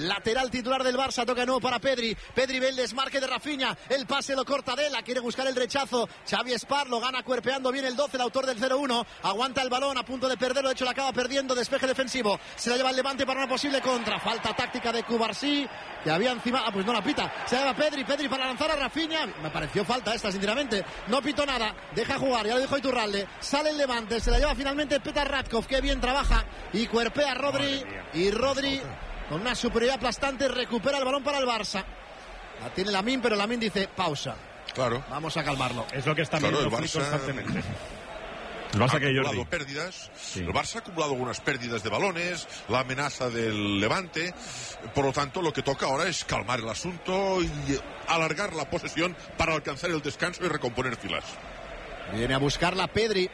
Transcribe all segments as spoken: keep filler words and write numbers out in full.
lateral titular del Barça, toca de nuevo para Pedri. Pedri ve el desmarque de Rafinha, el pase lo corta Dela, quiere buscar el rechazo. Xavi Espar lo gana cuerpeando bien el doce, el autor del cero uno. Aguanta el balón, a punto de perderlo, de hecho lo acaba perdiendo. Despeje defensivo, se la lleva el Levante para una posible contra. Falta táctica de Cubarsí, que había encima, ah, pues no la pita. Se la lleva Pedri, Pedri para lanzar a Rafinha. Me pareció falta esta, sinceramente. No pitó nada, deja jugar, ya lo dijo Iturralde. Sale el Levante, se la lleva finalmente Petar Ratkov, que bien trabaja y cuerpea a Rodri. Y Rodri, con una superioridad aplastante, recupera el balón para el Barça. La tiene Lamine, pero Lamine dice pausa. Claro. Vamos a calmarlo. Es lo que está claro, viendo el Barça constantemente. El Barça ha acumulado pérdidas, sí. El Barça ha acumulado algunas pérdidas de balones, la amenaza del Levante, por lo tanto lo que toca ahora es calmar el asunto y alargar la posesión para alcanzar el descanso y recomponer filas. Viene a buscarla Pedri,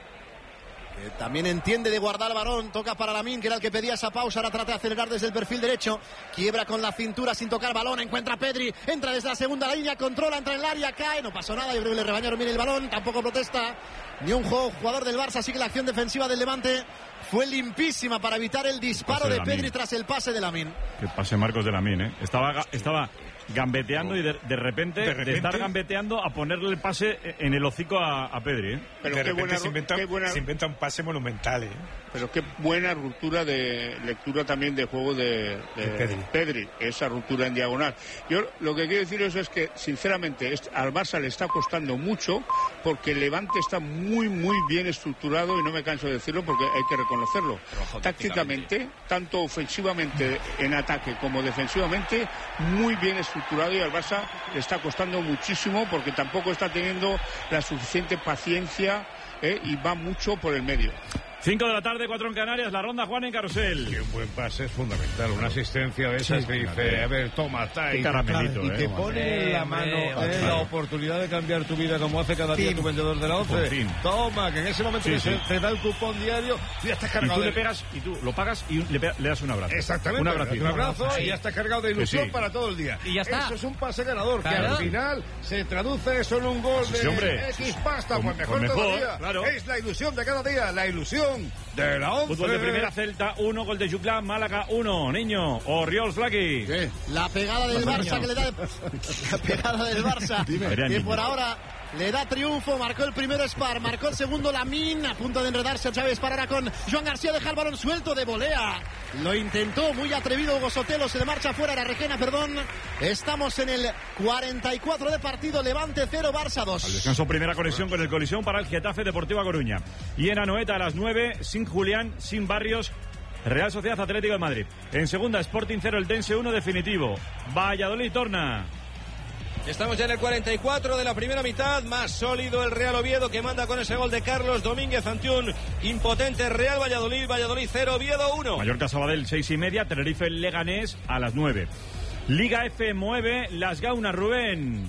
que también entiende de guardar el balón, toca para Lamine, que era el que pedía esa pausa, ahora trata de acelerar desde el perfil derecho, quiebra con la cintura sin tocar balón, encuentra a Pedri, entra desde la segunda línea, controla, entra en el área, cae, no pasó nada, yo creo que le rebañaron bien el balón, tampoco protesta ni un juego, jugador del Barça, así que la acción defensiva del Levante fue limpísima para evitar el disparo de, de Pedri tras el pase de Lamine. Que pase Marcos de Lamine, ¿eh? Estaba, estaba gambeteando y de, de, repente, de repente de estar gambeteando a ponerle el pase en el hocico a, a Pedri, ¿eh? Pero de qué repente buena, se, inventa, qué buena, se inventa un pase monumental, ¿eh? Pero qué buena ruptura de lectura también de juego de, de Pedri. Pedri, esa ruptura en diagonal. Yo lo que quiero deciros es que sinceramente al Barça le está costando mucho porque el Levante está muy muy bien estructurado y no me canso de decirlo porque hay que reconocerlo. Tácticamente, tanto ofensivamente en ataque como defensivamente, muy bien estructurado y al Barça le está costando muchísimo porque tampoco está teniendo la suficiente paciencia eh, y va mucho por el medio. cinco de la tarde, cuatro en Canarias, la ronda Juan en Carrusel. Que un buen pase es fundamental, una asistencia de esas sí, que dice, a ver, toma, está y, caramelito, y eh, te pone en la mano eh, la oportunidad de cambiar tu vida como hace cada día sí. Tu vendedor de la once. Toma, que en ese momento sí, sí. te da el cupón diario y ya estás cargado. Y tú de... le pegas, y tú lo pagas y le, le das un abrazo. Exactamente, un abrazo, un abrazo sí. Y ya estás cargado de ilusión sí. para todo el día. Y ya está. Eso es un pase ganador, claro. Que al final se traduce eso en un gol de sí, hombre. X pasta, pues mejor, pues mejor todavía. Claro. Es la ilusión de cada día, la ilusión de la once. Fútbol de primera, Celta uno, gol de Juclán, Málaga uno, niño, Oriols Flaky. ¿Qué? La pegada del Barça niño. que le da... La pegada del Barça Dime. que niño. por ahora le da triunfo, marcó el primero Spar, marcó el segundo Lamine, a punto de enredarse Xavi Espar ahora con Joan García, deja el balón suelto de volea. Lo intentó, muy atrevido Hugo Sotelo, se le marcha fuera, era Requena, perdón. Estamos en el cuarenta y cuatro de partido, Levante cero, Barça dos. Al descanso, primera conexión con el Colisión para el Getafe Deportivo A Coruña. Y en Anoeta a las nueve, sin Julián, sin Barrios, Real Sociedad Atlético de Madrid. En segunda, Sporting cero, el Dense uno definitivo. Valladolid torna. Estamos ya en el cuarenta y cuatro de la primera mitad, más sólido el Real Oviedo que manda con ese gol de Carlos Domínguez ante un impotente Real Valladolid, Valladolid cero, Oviedo uno. Mallorca Sabadell seis y media, Tenerife Leganés a las nueve. Liga F mueve Las Gaunas, Rubén.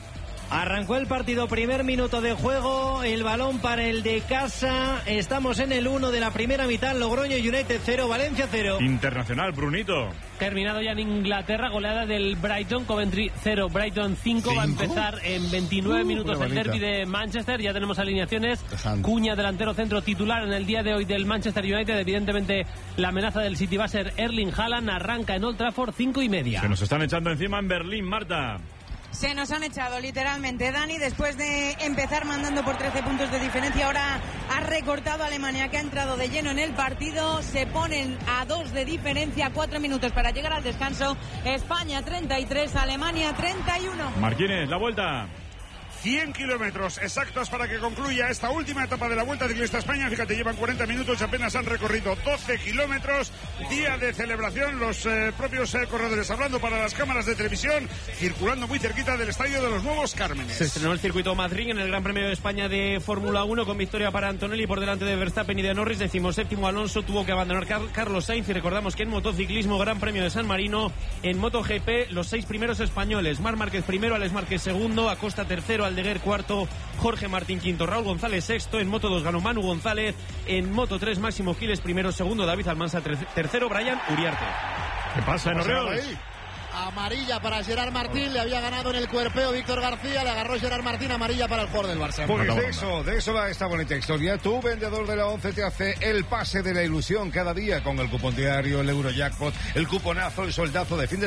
Arrancó el partido, primer minuto de juego, el balón para el de casa, estamos en el uno de la primera mitad, Logroño United cero, Valencia cero. Internacional, Brunito. Terminado ya en Inglaterra, goleada del Brighton, Coventry cero, Brighton cinco, va a empezar en veintinueve uh, minutos el derbi de Manchester, ya tenemos alineaciones, Dejando. Cuña, delantero centro titular en el día de hoy del Manchester United, evidentemente la amenaza del City va a ser Erling Haaland, arranca en Old Trafford cinco y media. Se nos están echando encima en Berlín, Marta. Se nos han echado literalmente, Dani, después de empezar mandando por trece puntos de diferencia, ahora ha recortado a Alemania, que ha entrado de lleno en el partido, se ponen a dos de diferencia, cuatro minutos para llegar al descanso, España treinta y tres, Alemania treinta y uno. Martínez, la vuelta. cien kilómetros exactos para que concluya esta última etapa de la Vuelta Ciclista España. Fíjate, llevan cuarenta minutos y apenas han recorrido doce kilómetros. Día de celebración, los eh, propios eh, corredores hablando para las cámaras de televisión, circulando muy cerquita del estadio de los Nuevos Cármenes. Se estrenó el circuito Madrid en el Gran Premio de España de Fórmula uno con victoria para Antonelli por delante de Verstappen y de Norris. Decimoséptimo Alonso, tuvo que abandonar Car- Carlos Sainz, y recordamos que en motociclismo Gran Premio de San Marino, en MotoGP los seis primeros españoles: Marc Márquez primero, Alex Márquez segundo, Acosta tercero, Aldeguer cuarto, Jorge Martín quinto, Raúl González sexto, en Moto dos ganó Manu González, en Moto tres Máximo Giles primero, segundo David Almansa, tercero Brian Uriarte. ¿Qué pasa en Orioles? Amarilla para Gerard Martín, le había ganado en el cuerpeo Víctor García, le agarró Gerard Martín, amarilla para el jugador del Barça. Pues de eso, de eso va esta bonita historia. Tu vendedor de la once te hace el pase de la ilusión cada día con el cupón diario, el Eurojackpot, el cuponazo, el soldazo de fin de